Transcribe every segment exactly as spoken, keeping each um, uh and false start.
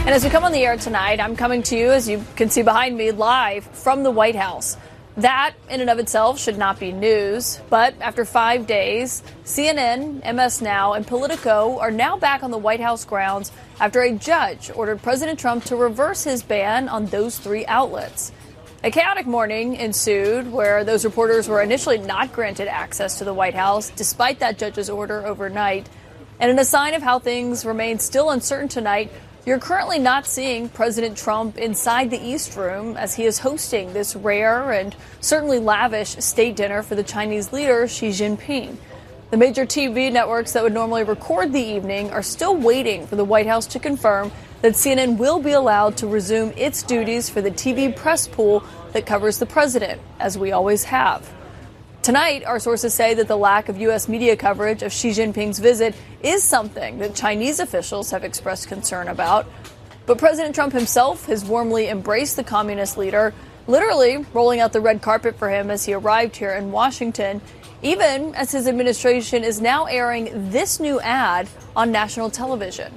And as we come on the air tonight, I'm coming to you, as you can see behind me, live from the White House. That, in and of itself, should not be news. But after five days, C N N, M S Now, and Politico are now back on the White House grounds after a judge ordered President Trump to reverse his ban on those three outlets. A chaotic morning ensued where those reporters were initially not granted access to the White House, despite that judge's order overnight. And in a sign of how things remain still uncertain tonight, you're currently not seeing President Trump inside the East Room as he is hosting this rare and certainly lavish state dinner for the Chinese leader, Xi Jinping. The major T V networks that would normally record the evening are still waiting for the White House to confirm that C N N will be allowed to resume its duties for the T V press pool that covers the president, as we always have. Tonight, our sources say that the lack of U S media coverage of Xi Jinping's visit is something that Chinese officials have expressed concern about. But President Trump himself has warmly embraced the communist leader, literally rolling out the red carpet for him as he arrived here in Washington, even as his administration is now airing this new ad on national television.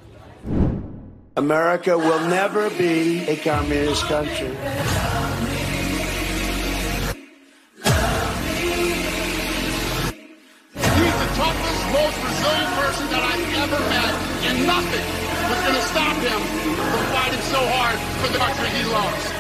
America will never be a communist country. Most resilient person that I've ever met, and nothing was going to stop him from fighting so hard for the country he loves.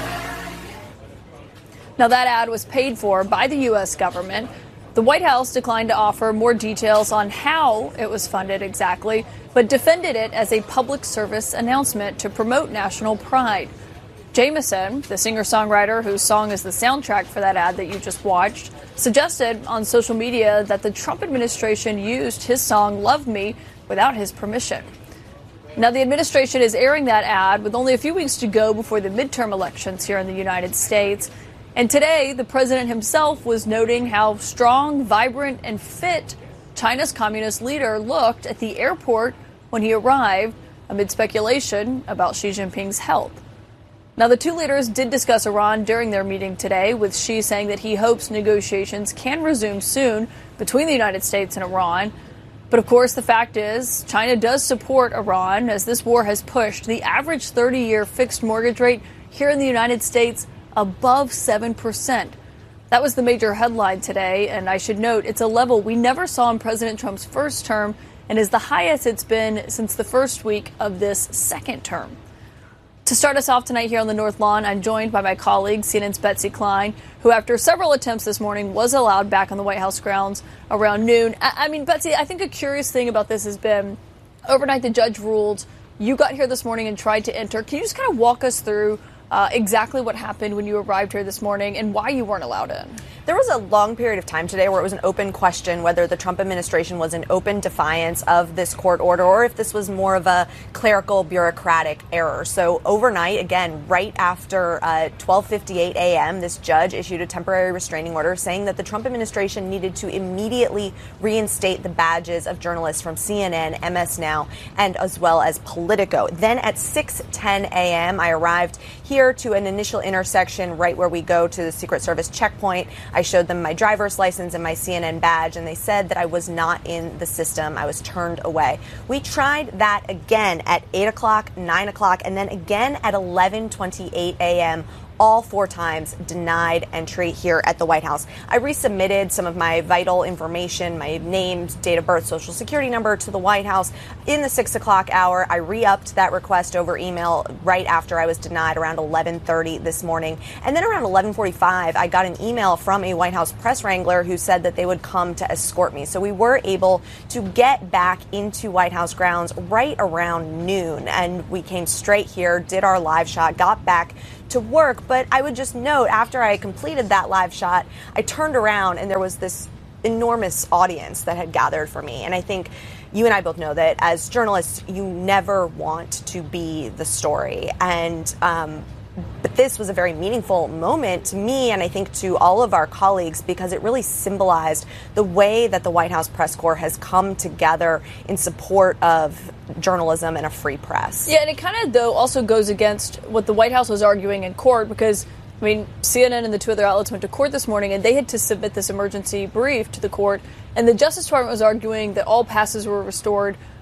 Now, that ad was paid for by the U S government. The White House declined to offer more details on how it was funded exactly, but defended it as a public service announcement to promote national pride. Jameson, the singer-songwriter whose song is the soundtrack for that ad that you just watched, suggested on social media that the Trump administration used his song Love Me without his permission. Now, the administration is airing that ad with only a few weeks to go before the midterm elections here in the United States. And today, the president himself was noting how strong, vibrant, and fit China's communist leader looked at the airport when he arrived, amid speculation about Xi Jinping's health. Now, the two leaders did discuss Iran during their meeting today, with Xi saying that he hopes negotiations can resume soon between the United States and Iran. But, of course, the fact is China does support Iran, as this war has pushed the average thirty-year fixed mortgage rate here in the United States above seven percent. That was the major headline today, and I should note it's a level we never saw in President Trump's first term and is the highest it's been since the first week of this second term. To start us off tonight here on the North Lawn, I'm joined by my colleague, C N N's Betsy Klein, who after several attempts this morning was allowed back on the White House grounds around noon. I, I mean, Betsy, I think a curious thing about this has been overnight the judge ruled. You got here this morning and tried to enter. Can you just kind of walk us through uh, exactly what happened when you arrived here this morning and why you weren't allowed in? There was a long period of time today where it was an open question whether the Trump administration was in open defiance of this court order or if this was more of a clerical bureaucratic error. So overnight, again, right after uh, twelve fifty-eight a.m., this judge issued a temporary restraining order saying that the Trump administration needed to immediately reinstate the badges of journalists from C N N, M S Now, and as well as Politico. Then at six ten a.m., I arrived here to an initial intersection right where we go to the Secret Service checkpoint. I showed them my driver's license and my C N N badge, and they said that I was not in the system. I was turned away. We tried that again at eight o'clock, nine o'clock, and then again at eleven twenty-eight a.m., all four times denied entry here at the White House. I resubmitted some of my vital information, my name, date of birth, social security number to the White House in the six o'clock hour. I re-upped that request over email right after I was denied around eleven thirty this morning. And then around eleven forty-five, I got an email from a White House press wrangler who said that they would come to escort me. So we were able to get back into White House grounds right around noon. And we came straight here, did our live shot, got back to work. But I would just note, after I completed that live shot, I turned around and there was this enormous audience that had gathered for me. And I think you and I both know that as journalists, you never want to be the story. And um, but this was a very meaningful moment to me, and I think to all of our colleagues, because it really symbolized the way that the White House press corps has come together in support of journalism and a free press. Yeah, and it kind of, though, also goes against what the White House was arguing in court, because, I mean, C N N and the two other outlets went to court this morning, and they had to submit this emergency brief to the court, and the Justice Department was arguing that all passes were restored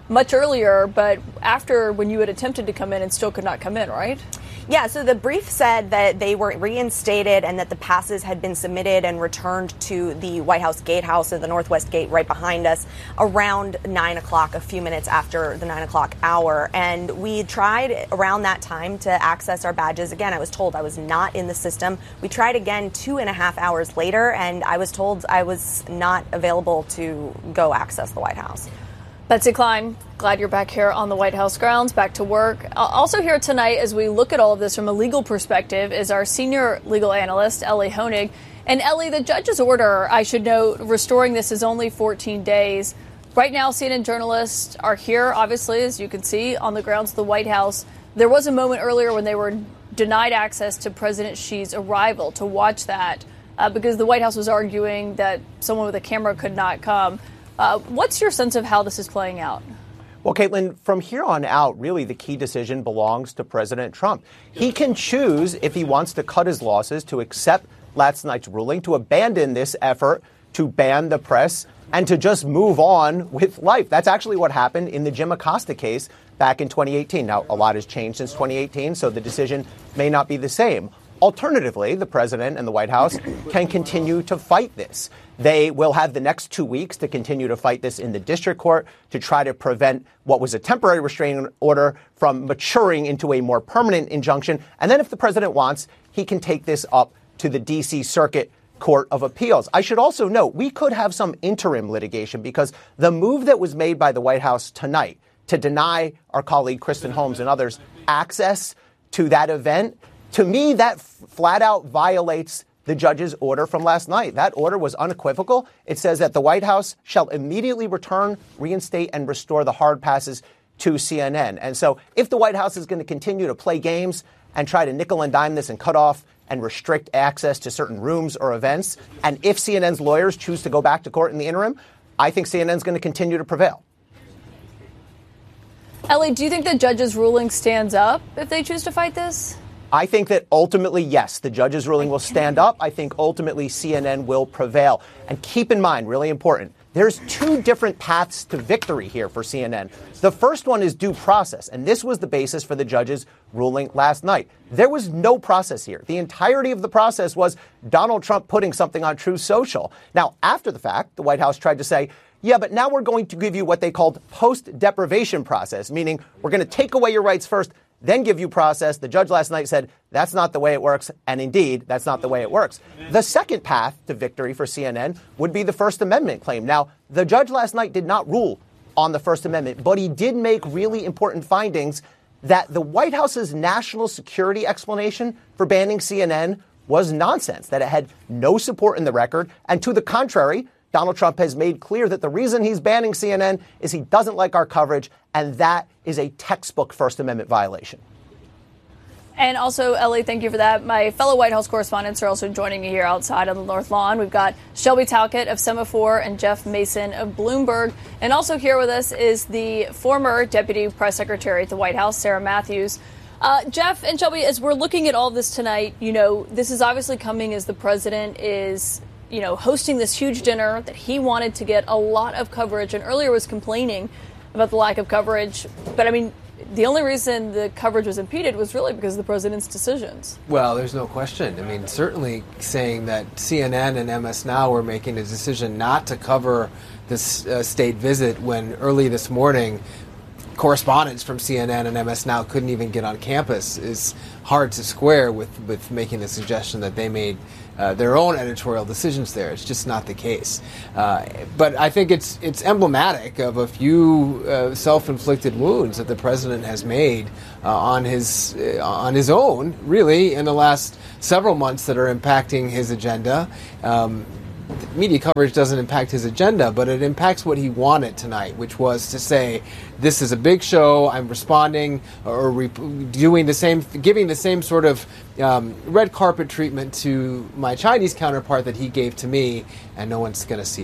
much earlier, but after when you had attempted to come in and still could not come in, right? Yeah, so the brief said that they were reinstated and that the passes had been submitted and returned to the White House gatehouse, or the Northwest Gate right behind us, around nine o'clock, a few minutes after the nine o'clock hour. And we tried around that time to access our badges. Again, I was told I was not in the system. We tried again two and a half hours later, and I was told I was not available to go access the White House. Betsy Klein, glad you're back here on the White House grounds, back to work. Also here tonight, as we look at all of this from a legal perspective, is our senior legal analyst, Elie Honig. And Elie, the judge's order, I should note, restoring this is only fourteen days. Right now, C N N journalists are here, obviously, as you can see, on the grounds of the White House. There was a moment earlier when they were denied access to President Xi's arrival to watch that uh, because the White House was arguing that someone with a camera could not come. Uh, what's your sense of how this is playing out? Well, Caitlin, from here on out, really the key decision belongs to President Trump. He can choose, if he wants to cut his losses, to accept last night's ruling, to abandon this effort to ban the press, and to just move on with life. That's actually what happened in the Jim Acosta case back in twenty eighteen. Now, a lot has changed since twenty eighteen, so the decision may not be the same. Alternatively, the president and the White House can continue to fight this. They will have the next two weeks to continue to fight this in the district court to try to prevent what was a temporary restraining order from maturing into a more permanent injunction. And then if the president wants, he can take this up to the D C Circuit Court of Appeals. I should also note, we could have some interim litigation because the move that was made by the White House tonight to deny our colleague Kristen Holmes and others access to that event, to me, that f- flat out violates the judge's order from last night. That order was unequivocal. It says that the White House shall immediately return, reinstate, and restore the hard passes to C N N. And so if the White House is going to continue to play games and try to nickel and dime this and cut off and restrict access to certain rooms or events, and if C N N's lawyers choose to go back to court in the interim, I think C N N's going to continue to prevail. Elie, do you think the judge's ruling stands up if they choose to fight this? I think that ultimately, yes, the judge's ruling will stand up. I think ultimately C N N will prevail. And keep in mind, really important, there's two different paths to victory here for C N N. The first one is due process, and this was the basis for the judge's ruling last night. There was no process here. The entirety of the process was Donald Trump putting something on Truth Social. Now, after the fact, the White House tried to say, yeah, but now we're going to give you what they called post-deprivation process, meaning we're going to take away your rights first, then give you process. The judge last night said that's not the way it works. And indeed, that's not the way it works. The second path to victory for C N N would be the First Amendment claim. Now, the judge last night did not rule on the First Amendment, but he did make really important findings that the White House's national security explanation for banning C N N was nonsense, that it had no support in the record. And to the contrary, Donald Trump has made clear that the reason he's banning C N N is he doesn't like our coverage, and that is a textbook First Amendment violation. And also, Elie, thank you for that. My fellow White House correspondents are also joining me here outside on the North Lawn. We've got Shelby Talcott of Semaphore and Jeff Mason of Bloomberg. And also here with us is the former Deputy Press Secretary at the White House, Sarah Matthews. Uh, Jeff and Shelby, as we're looking at all this tonight, you know, this is obviously coming as the president is, you know, hosting this huge dinner that he wanted to get a lot of coverage and earlier was complaining about the lack of coverage. But I mean, the only reason the coverage was impeded was really because of the president's decisions. Well, there's no question. I mean, certainly saying that C N N and M S Now were making a decision not to cover this uh, state visit when early this morning correspondents from C N N and M S Now couldn't even get on campus is hard to square with, with making the suggestion that they made Uh, their own editorial decisions there. It's just not the case. Uh, but I think it's it's emblematic of a few uh, self-inflicted wounds that the president has made uh, on his uh, on his own, really, in the last several months that are impacting his agenda. Um, media coverage doesn't impact his agenda, but it impacts what he wanted tonight, which was to say, this is a big show, I'm responding or re- doing the same, giving the same sort of um, red carpet treatment to my Chinese counterpart that he gave to me, and no one's going to see it.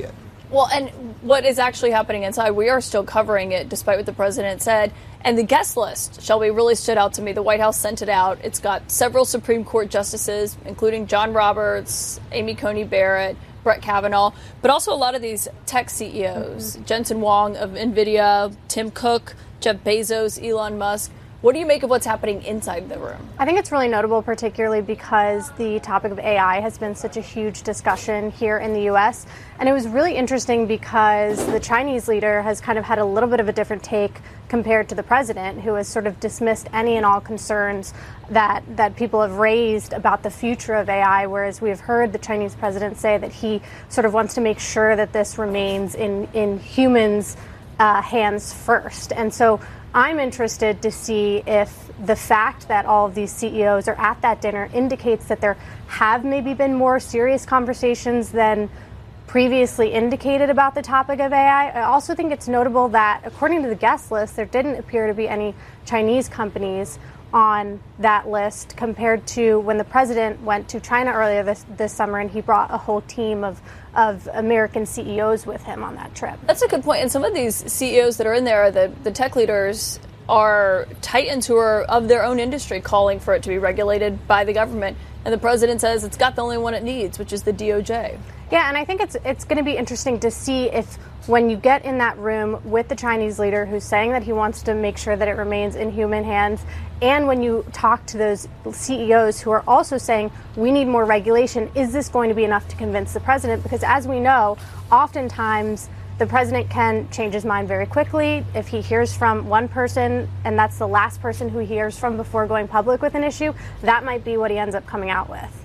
Well, and what is actually happening inside, we are still covering it, despite what the president said. And the guest list, Shelby, really stood out to me. The White House sent it out. It's got several Supreme Court justices, including John Roberts, Amy Coney Barrett, Brett Kavanaugh, but also a lot of these tech C E Os. Mm-hmm. Jensen Huang of NVIDIA, Tim Cook, Jeff Bezos, Elon Musk. What do you make of what's happening inside the room? I think it's really notable, particularly because the topic of A I has been such a huge discussion here in the U S. And it was really interesting because the Chinese leader has kind of had a little bit of a different take compared to the president, who has sort of dismissed any and all concerns that, that people have raised about the future of A I, whereas we have heard the Chinese president say that he sort of wants to make sure that this remains in, in humans' uh, hands first. And so I'm interested to see if the fact that all of these C E Os are at that dinner indicates that there have maybe been more serious conversations than previously indicated about the topic of A I. I also think it's notable that, according to the guest list, there didn't appear to be any Chinese companies on that list compared to when the president went to China earlier this, this summer, and he brought a whole team of, of American C E Os with him on that trip. That's a good point. And some of these C E Os that are in there, the, the tech leaders, are titans who are of their own industry calling for it to be regulated by the government. And the president says it's got the only one it needs, which is the D O J. Yeah, and I think it's it's going to be interesting to see if when you get in that room with the Chinese leader who's saying that he wants to make sure that it remains in human hands, and when you talk to those C E Os who are also saying we need more regulation, is this going to be enough to convince the president? Because as we know, oftentimes the president can change his mind very quickly. If he hears from one person and that's the last person who he hears from before going public with an issue, that might be what he ends up coming out with.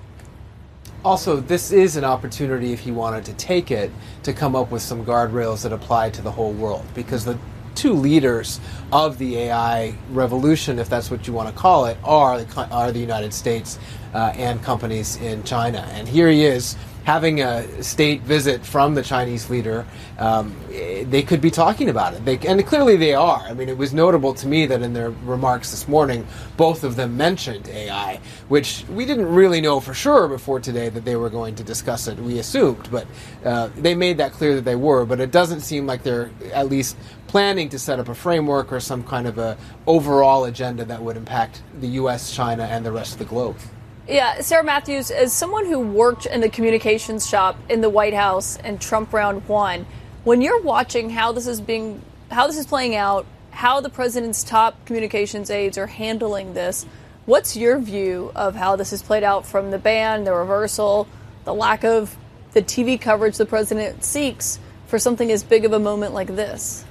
Also, this is an opportunity, if he wanted to take it, to come up with some guardrails that apply to the whole world. Because the two leaders of the A I revolution, if that's what you want to call it, are the, are the United States uh, and companies in China. And here he is, having a state visit from the Chinese leader. Um, they could be talking about it. They, and clearly they are. I mean, it was notable to me that in their remarks this morning, both of them mentioned A I, which we didn't really know for sure before today that they were going to discuss it. We assumed, but uh, they made that clear that they were. But it doesn't seem like they're at least planning to set up a framework or some kind of a overall agenda that would impact the U S, China, and the rest of the globe. Yeah, Sarah Matthews, as someone who worked in the communications shop in the White House in Trump round one, when you're watching how this is being, how this is playing out, how the president's top communications aides are handling this, what's your view of how this has played out from the ban, the reversal, the lack of the T V coverage the president seeks for something as big of a moment like this?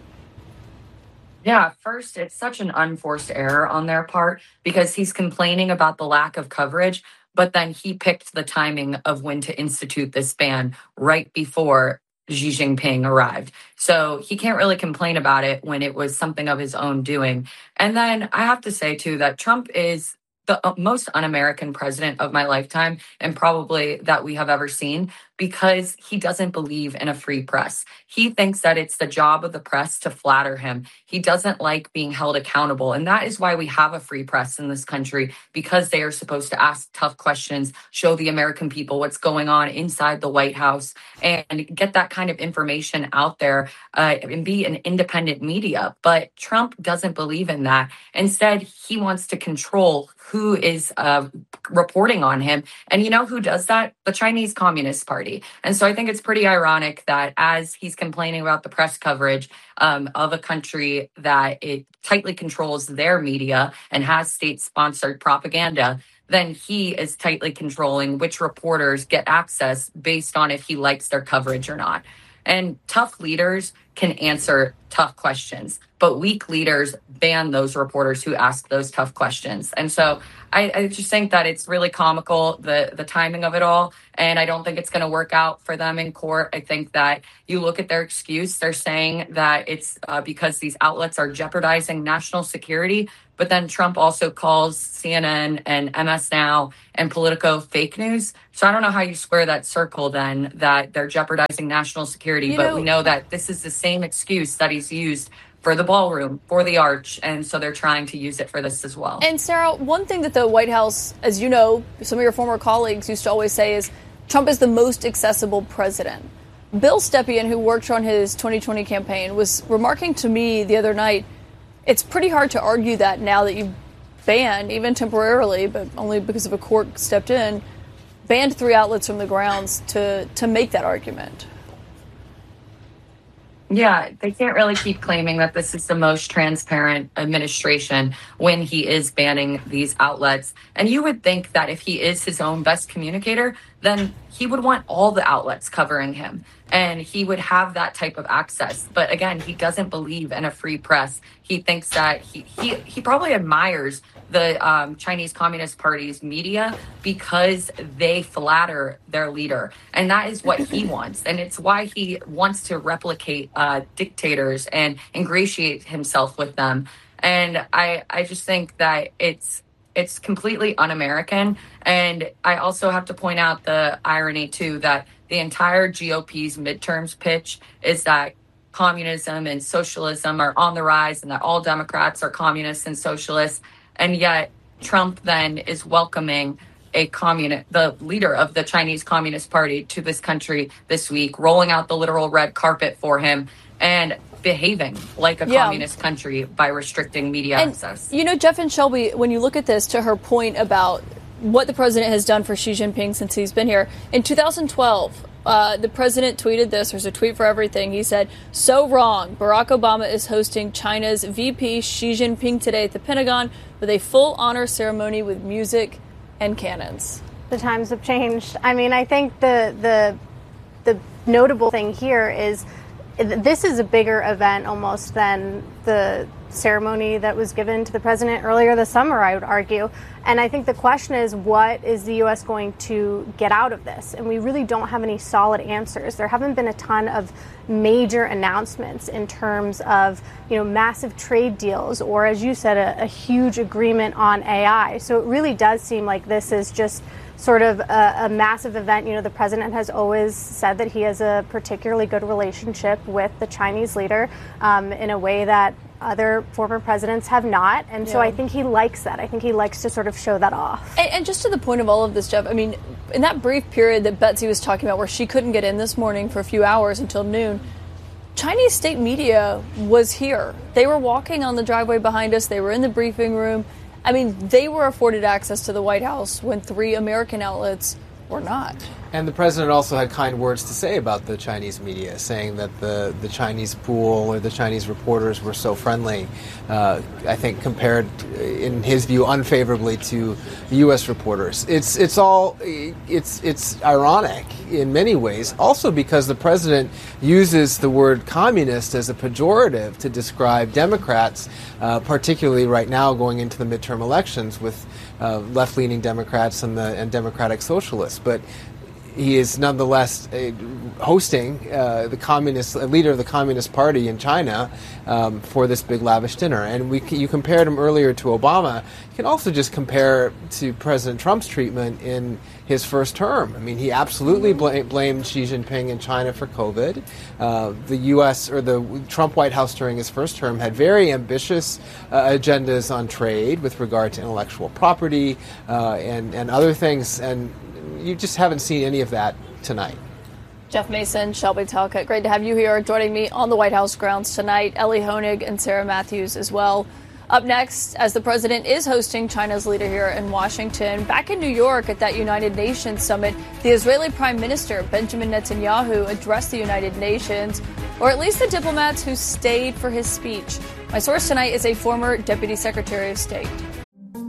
Yeah, first, it's such an unforced error on their part because he's complaining about the lack of coverage, but then he picked the timing of when to institute this ban right before Xi Jinping arrived. So he can't really complain about it when it was something of his own doing. And then I have to say, too, that Trump is the most un-American president of my lifetime, and probably that we have ever seen, because he doesn't believe in a free press. He thinks that it's the job of the press to flatter him. He doesn't like being held accountable. And that is why we have a free press in this country, because they are supposed to ask tough questions, show the American people what's going on inside the White House, and get that kind of information out there uh, and be an independent media. But Trump doesn't believe in that. Instead, he wants to control who is uh, reporting on him. And you know who does that? The Chinese Communist Party. And so I think it's pretty ironic that as he's complaining about the press coverage um, of a country that it tightly controls their media and has state-sponsored propaganda, then he is tightly controlling which reporters get access based on if he likes their coverage or not. And tough leaders can answer tough questions, but weak leaders ban those reporters who ask those tough questions. And so I, I just think that it's really comical, the, the timing of it all. And I don't think it's going to work out for them in court. I think that you look at their excuse, they're saying that it's uh, because these outlets are jeopardizing national security. But then Trump also calls C N N and M S Now and Politico fake news. So I don't know how you square that circle then, that they're jeopardizing national security. You but know, we know that this is the same excuse that he's used for the ballroom, for the arch. And so they're trying to use it for this as well. And Sarah, one thing that the White House, as you know, some of your former colleagues used to always say is Trump is the most accessible president. Bill Stepien, who worked on his twenty twenty campaign, was remarking to me the other night, it's pretty hard to argue that now that you've banned, even temporarily, but only because of a court stepped in, banned three outlets from the grounds to, to make that argument. Yeah, they can't really keep claiming that this is the most transparent administration when he is banning these outlets. And you would think that if he is his own best communicator, then he would want all the outlets covering him and he would have that type of access. But again, he doesn't believe in a free press. He thinks that he he, he probably admires the um, Chinese Communist Party's media because they flatter their leader. And that is what he wants. And it's why he wants to replicate uh, dictators and ingratiate himself with them. And I, I just think that it's it's completely un-American. And I also have to point out the irony, too, that the entire G O P's midterms pitch is that communism and socialism are on the rise and that all Democrats are communists and socialists. And yet Trump then is welcoming a communist, the leader of the Chinese Communist Party to this country this week, rolling out the literal red carpet for him and behaving like a yeah. communist country by restricting media and, access. You know, Jeff and Shelby, when you look at this, to her point about what the president has done for Xi Jinping since he's been here, in two thousand twelve, Uh, the president tweeted this. There's a tweet for everything. He said, "So wrong. Barack Obama is hosting China's V P Xi Jinping today at the Pentagon with a full honor ceremony with music and cannons." The times have changed. I mean, I think the the the notable thing here is this is a bigger event almost than the ceremony that was given to the president earlier this summer, I would argue. And I think the question is, what is the U S going to get out of this? And we really don't have any solid answers. There haven't been a ton of major announcements in terms of, you know, massive trade deals or, as you said, a, a huge agreement on A I. So it really does seem like this is just sort of a, a massive event. You know, the president has always said that he has a particularly good relationship with the Chinese leader um, in a way that other former presidents have not. And yeah. so I think he likes that. I think he likes to sort of show that off. And, and just to the point of all of this, Jeff, I mean, in that brief period that Betsy was talking about where she couldn't get in this morning for a few hours until noon, Chinese state media was here. They were walking on the driveway behind us. They were in the briefing room. I mean, they were afforded access to the White House when three American outlets were not. And the president also had kind words to say about the Chinese media, saying that the, the Chinese pool or the Chinese reporters were so friendly, uh, I think compared, in his view, unfavorably to U S reporters. It's it's all it's it's ironic in many ways, also because the president uses the word communist as a pejorative to describe Democrats, uh, particularly right now going into the midterm elections with uh, left-leaning Democrats and the and Democratic Socialists. But he is nonetheless uh, hosting uh, the communist uh, leader of the Communist Party in China um, for this big lavish dinner. And we you compared him earlier to Obama. You can also just compare to President Trump's treatment in his first term. I mean, he absolutely bl- blamed Xi Jinping and China for COVID. Uh, the U S or the Trump White House during his first term had very ambitious uh, agendas on trade with regard to intellectual property uh, and and other things. And you just haven't seen any of that tonight. Jeff Mason, Shelby Talcott, great to have you here. Joining me on the White House grounds tonight, Ellie Honig and Sarah Matthews as well. Up next, as the president is hosting China's leader here in Washington, back in New York at that United Nations summit, the Israeli Prime Minister Benjamin Netanyahu addressed the United Nations, or at least the diplomats who stayed for his speech. My source tonight is a former Deputy Secretary of State.